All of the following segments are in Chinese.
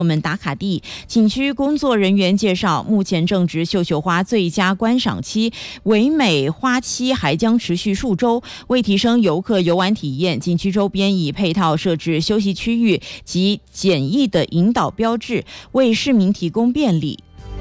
我们打卡地景区工作人员介绍，目前正值绣球花最佳观赏期，唯美花期还将持续数周。为提升游客游玩体验，景区周边已配套设置休息区域及简易的引导标志，为市民提供便利。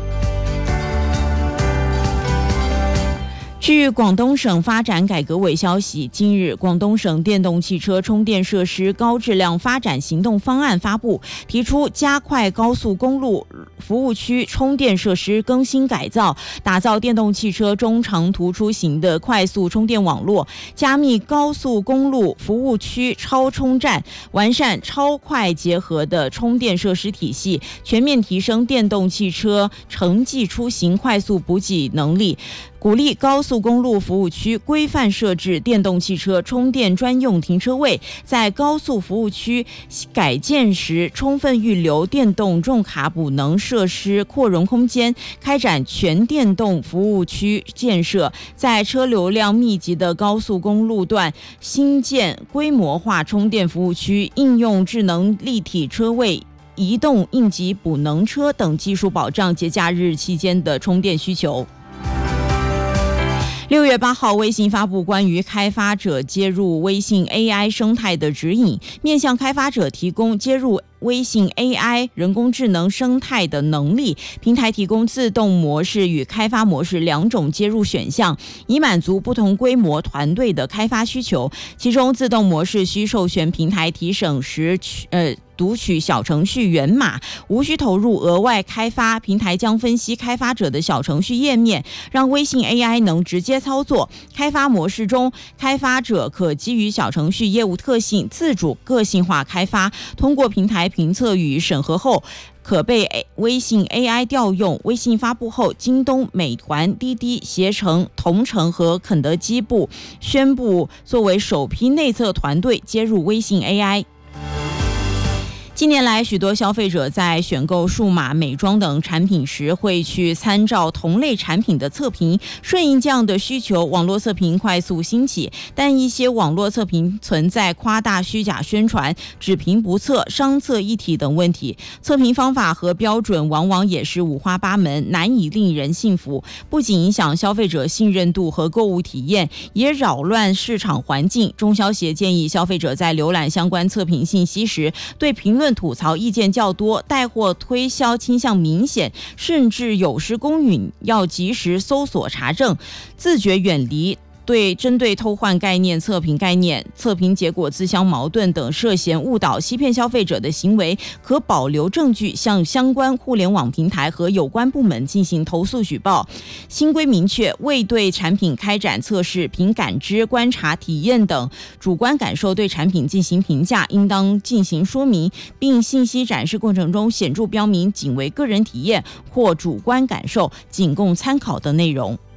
据广东省发展改革委消息，今日广东省电动汽车充电设施高质量发展行动方案发布，提出加快高速公路服务区充电设施更新改造，打造电动汽车中长途出行的快速充电网络，加密高速公路服务区超充站，完善超快结合的充电设施体系，全面提升电动汽车城际出行快速补给能力。鼓励高速公路服务区规范设置电动汽车充电专用停车位，在高速服务区改建时充分预留电动重卡补能设施扩容空间，开展全电动服务区建设，在车流量密集的高速公路段新建规模化充电服务区，应用智能立体车位、移动应急补能车等技术，保障节假日期间的充电需求。6月8号，微信发布关于开发者接入微信 AI 生态的指引，面向开发者提供接入微信 AI 人工智能生态的能力。平台提供自动模式与开发模式两种接入选项，以满足不同规模团队的开发需求。其中，自动模式需授权平台提审时读取小程序源码，无需投入额外开发。平台将分析开发者的小程序页面，让微信 AI 能直接操作。开发模式中，开发者可基于小程序业务特性自主个性化开发，通过平台评测与审核后，可被微信 AI 调用。微信发布后，京东、美团、滴滴、携程、同程和肯德基部宣布作为首批内测团队接入微信 AI。近年来，许多消费者在选购数码、美妆等产品时，会去参照同类产品的测评。顺应这样的需求，网络测评快速兴起，但一些网络测评存在夸大、虚假宣传、只评不测、商测一体等问题。测评方法和标准往往也是五花八门，难以令人信服，不仅影响消费者信任度和购物体验，也扰乱市场环境。中消协建议消费者在浏览相关测评信息时，对评论吐槽意见较多、带货推销倾向明显，甚至有失公允，要及时搜索查证，自觉远离针对偷换概念、测评概念、测评结果自相矛盾等涉嫌误导欺骗消费者的行为，可保留证据向相关互联网平台和有关部门进行投诉举报。新规明确，未对产品开展测试，凭感知、观察、体验等主观感受对产品进行评价，应当进行说明，并信息展示过程中显著标明仅为个人体验或主观感受，仅供参考的内容。